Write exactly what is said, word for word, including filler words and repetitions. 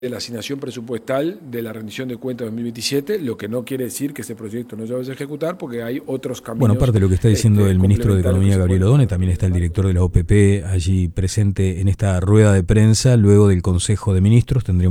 de la asignación presupuestal de la rendición de cuentas dos mil veintisiete, lo que no quiere decir que ese proyecto no se vaya a ejecutar porque hay otros caminos. Bueno, aparte de lo que está diciendo este, el ministro de Economía, Gabriel Odone, también está el director de la O P P allí presente en esta rueda de prensa luego del Consejo de Ministros. Tendremos